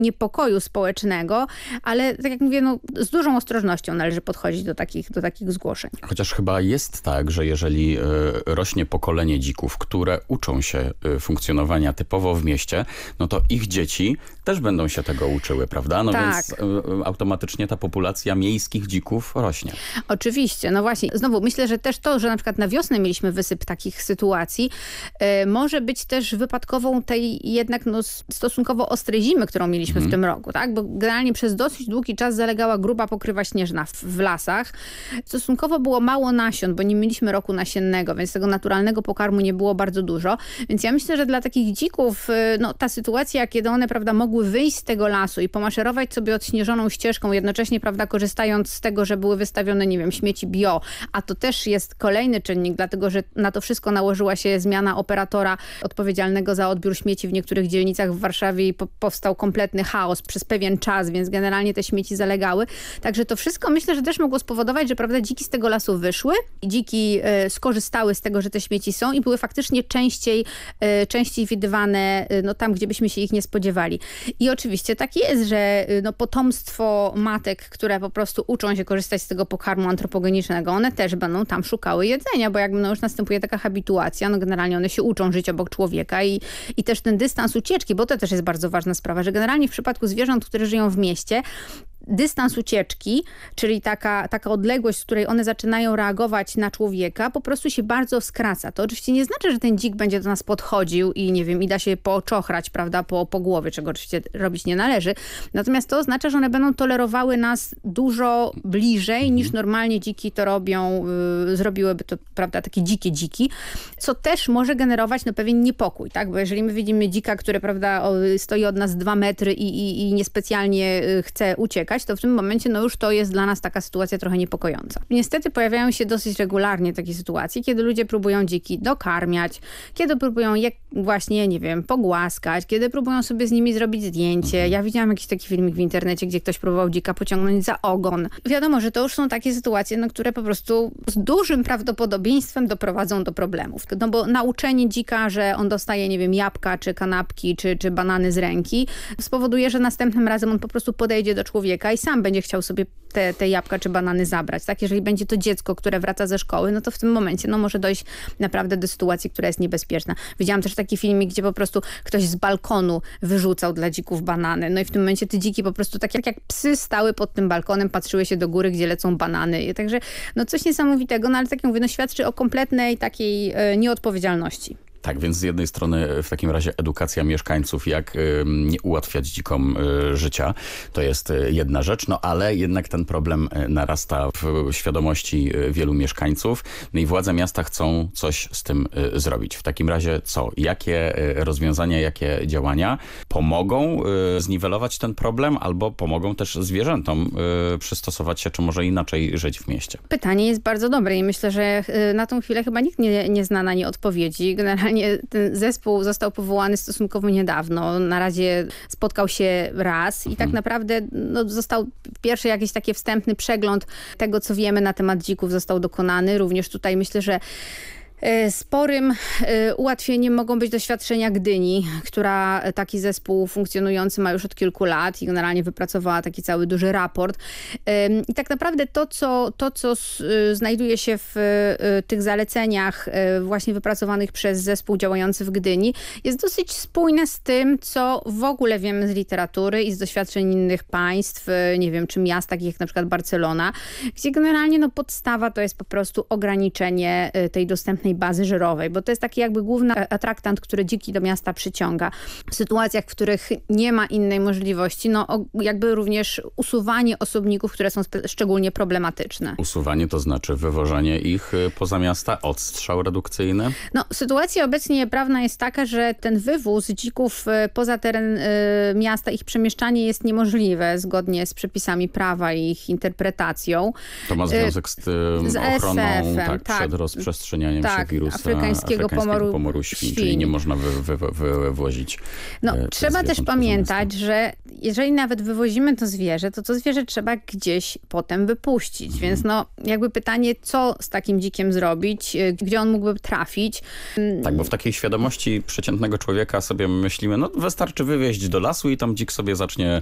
niepokoju społecznego, ale tak jak mówię, no, z dużą ostrożnością należy podchodzić do takich zgłoszeń. Chociaż chyba jest tak, że jeżeli rośnie pokolenie dzików, które uczą się funkcjonowania typowo w mieście, no to ich dzieci też będą się tego uczyły, prawda? No tak. Więc automatycznie ta populacja miejskich dzików rośnie. Oczywiście, no właśnie. Znowu myślę, że też to, że na przykład na wiosnę mieliśmy wysyp takich sytuacji, może być też wypadkową tej jednak stosunkowo ostrej zimy, którą mieliśmy w tym roku, tak? Bo generalnie przez dosyć długi czas zalegała gruba pokrywa śnieżna w lasach. Stosunkowo było mało nasion, bo nie mieliśmy roku nasiennego, więc tego naturalnego pokarmu nie było bardzo dużo. Więc ja myślę, że dla takich dzików, no ta sytuacja, kiedy one, prawda, mogły wyjść z tego lasu i pomaszerować sobie odśnieżoną ścieżką, jednocześnie, prawda, korzystając z tego, że były wystawione, nie wiem, śmieci bio, a to też jest kolejny czynnik, dlatego że na to wszystko nałożyła się zmiana operatora odpowiedzialnego za odbiór śmieci w niektórych dzielnicach w Warszawie i powstał kompletny chaos przez pewien czas, więc generalnie te śmieci zalegały. Także to wszystko myślę, że też mogło spowodować, że, prawda, dziki z tego lasu wyszły i dziki skorzystały z tego, że te śmieci są i były faktycznie częściej widywane no, tam, gdzie byśmy się ich nie spodziewali. I oczywiście tak jest, że no, potomstwo matek, które po prostu uczą się korzystać z tego pokarmu antropogenicznego, one też będą tam szukały jedzenia, bo jakby no, już następuje taka habituacja, no generalnie one się uczą żyć obok człowieka i też ten dystans ucieczki, bo to też jest bardzo ważna sprawa, że generalnie w przypadku zwierząt, które żyją w mieście, dystans ucieczki, czyli taka odległość, z której one zaczynają reagować na człowieka, po prostu się bardzo skraca. To oczywiście nie znaczy, że ten dzik będzie do nas podchodził i nie wiem, i da się poczochrać, prawda, po głowie, czego oczywiście robić nie należy. Natomiast to oznacza, że one będą tolerowały nas dużo bliżej niż normalnie dziki to robią, zrobiłyby to, prawda, takie dzikie dziki, co też może generować no, pewien niepokój, tak? Bo jeżeli my widzimy dzika, który, prawda, stoi od nas 2 metry i niespecjalnie chce uciekać, to w tym momencie no już to jest dla nas taka sytuacja trochę niepokojąca. Niestety pojawiają się dosyć regularnie takie sytuacje, kiedy ludzie próbują dziki dokarmiać, kiedy próbują je właśnie, nie wiem, pogłaskać, kiedy próbują sobie z nimi zrobić zdjęcie. Ja widziałam jakiś taki filmik w internecie, gdzie ktoś próbował dzika pociągnąć za ogon. Wiadomo, że to już są takie sytuacje, no, które po prostu z dużym prawdopodobieństwem doprowadzą do problemów. No bo nauczenie dzika, że on dostaje, nie wiem, jabłka, czy kanapki, czy banany z ręki, spowoduje, że następnym razem on po prostu podejdzie do człowieka i sam będzie chciał sobie te jabłka czy banany zabrać. Tak? Jeżeli będzie to dziecko, które wraca ze szkoły, no to w tym momencie no, może dojść naprawdę do sytuacji, która jest niebezpieczna. Widziałam też taki filmik, gdzie po prostu ktoś z balkonu wyrzucał dla dzików banany. No i w tym momencie te dziki po prostu tak jak psy stały pod tym balkonem, patrzyły się do góry, gdzie lecą banany. I także no coś niesamowitego, no ale tak jak mówię, no świadczy o kompletnej takiej nieodpowiedzialności. Tak, więc z jednej strony w takim razie edukacja mieszkańców, jak nie ułatwiać dzikom życia, to jest jedna rzecz, no ale jednak ten problem narasta w świadomości wielu mieszkańców, no i władze miasta chcą coś z tym zrobić. W takim razie co? Jakie rozwiązania, jakie działania pomogą zniwelować ten problem albo pomogą też zwierzętom przystosować się, czy może inaczej żyć w mieście? Pytanie jest bardzo dobre i myślę, że na tą chwilę chyba nikt nie zna na nie odpowiedzi. Generalnie ten zespół został powołany stosunkowo niedawno. Na razie spotkał się raz i tak naprawdę no, został pierwszy jakiś taki wstępny przegląd tego, co wiemy na temat dzików, został dokonany. Również tutaj myślę, że sporym ułatwieniem mogą być doświadczenia Gdyni, która taki zespół funkcjonujący ma już od kilku lat i generalnie wypracowała taki cały duży raport. I tak naprawdę to, co znajduje się w tych zaleceniach właśnie wypracowanych przez zespół działający w Gdyni, jest dosyć spójne z tym, co w ogóle wiemy z literatury i z doświadczeń innych państw, nie wiem, czy miast, takich jak na przykład Barcelona, gdzie generalnie no, podstawa to jest po prostu ograniczenie tej dostępnej bazy żerowej, bo to jest taki jakby główny atraktant, który dziki do miasta przyciąga. W sytuacjach, w których nie ma innej możliwości, no jakby również usuwanie osobników, które są szczególnie problematyczne. Usuwanie to znaczy wywożenie ich poza miasta, odstrzał redukcyjny? No, sytuacja obecnie prawna jest taka, że ten wywóz dzików poza teren miasta, ich przemieszczanie jest niemożliwe zgodnie z przepisami prawa i ich interpretacją. To ma związek z ochroną przed rozprzestrzenianiem się wirusa afrykańskiego pomoru świń, czyli nie można wywozić No, trzeba też pamiętać, że jeżeli nawet wywozimy to zwierzę, to zwierzę trzeba gdzieś potem wypuścić. Więc no, jakby pytanie, co z takim dzikiem zrobić, gdzie on mógłby trafić. Tak, bo w takiej świadomości przeciętnego człowieka sobie myślimy, no wystarczy wywieźć do lasu i tam dzik sobie zacznie